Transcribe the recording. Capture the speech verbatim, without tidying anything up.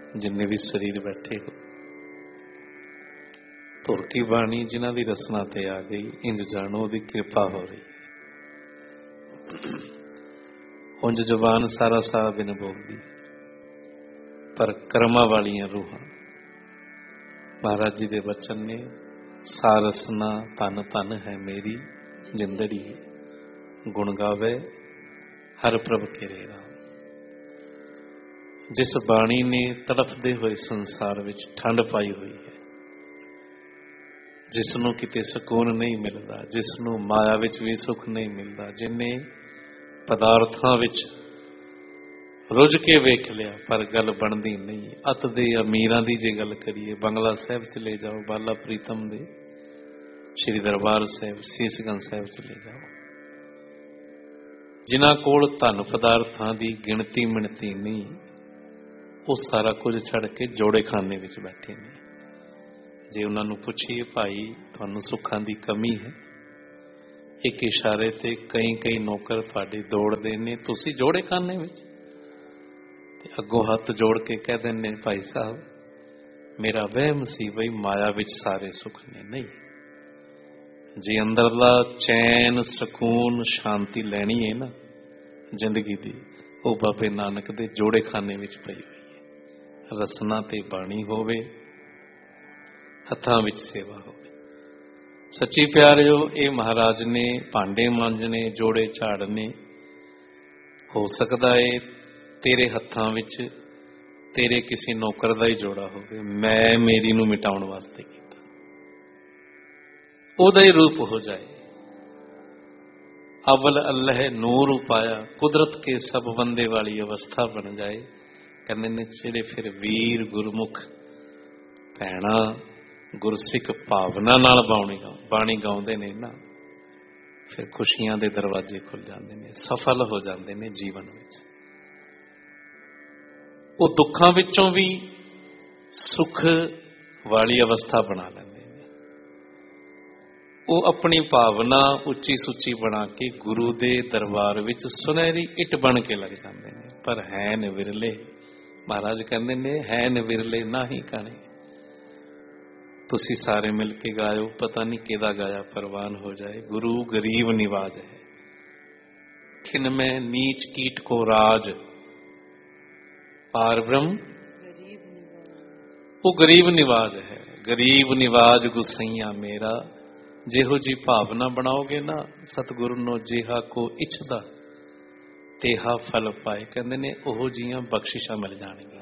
जिन्ने भी शरीर बैठे हो, धुर की बाणी जिन्हां दी रसना ते आ गई, इंज जानो दी कृपा हो रही है। उंज जुबान सारा साह बिन बोलदी, पर कर्मां वालियां रूहां महाराज जी दे वचन ने, सारसना तन तन है मेरी जिंदड़ी, गुण गावे हर प्रभ केरे राम। जिस बाणी ने तड़फदे हुए संसार विच ठंड पाई हुई है, जिसनों किते सकून नहीं मिलता, जिसनों माया विच भी सुख नहीं मिलता, जिन्हें पदार्थां विच रुझ के वेख लिया पर गल बनती नहीं। अत दे अमीरां दी जे गल करिए, बंगला साहिब चले जाओ, बाला प्रीतम दे श्री दरबार साहिब, सीसगंज साहिब चले जाओ, जिन्हां कोल धन पदार्थां दी गिणती मिणती नहीं, वो सारा कुछ छड़ के जोड़े खाने विच बैठे ने। जे उन्होंने पुछिए भाई तुहानूं सुखां दी कमी है, एक इशारे ते कई कई नौकर तुहाडे दौड़दे ने, तुसीं जोड़े खाने विच। ते अगों हथ जोड़ के कह देने भाई साहब मेरा वहम सी बई माया विच सारे सुख ने। नहीं, जे अंदरला चैन सकून शांति लैनी है ना जिंदगी दी, वो बाबे नानक दे जोड़े खाने विच पई हुई है। रसना ते बाणी होवे, हथां विच सेवा होवे। सच्ची प्यारिओ, ये महाराज ने भांडे मांजने, जोड़े झाड़ने, हो सकदा है तेरे हत्थां विच तेरे किसी नौकर दा ही जोड़ा होवे, मैं मेरी नूं मिटाउण वास्ते कीता, ओदा ही रूप हो जाए। अवल अल्लाह नूर उपाया, कुदरत के सब बंदे वाली अवस्था बन जाए। कहने ने जेड़े फिर वीर गुरमुख भैणा गुरसिख भावना नाल बाणी बाणी गाउंदे ने ना, फिर खुशियां दे दरवाजे खुल जाते हैं, सफल हो जाते हैं जीवन विच। वो दुखों विचों भी सुख वाली अवस्था बना लेंदे ने। वो अपनी भावना उच्ची सुच्ची बना के गुरु दे दरबार विच सुनहरी इट बन के लग जाते हैं। पर है न विरले, महाराज कहते ने है न विरले ना ही काने। तुसी सारे मिल के गायो, पता नहीं किहदा गाया परवान हो जाए। गुरु गरीब निवाज है, खिन में नीच कीट को राज, पार ब्रह्म वो गरीब निवाज है। गरीब निवाज गुसैया मेरा, जेहो जी भावना बनाओगे ना सतगुरु नो जेहा को इच्छदा तेहा फल पाए। कहते ने ओहो जियां बख्शिशां मिल जाणगियां।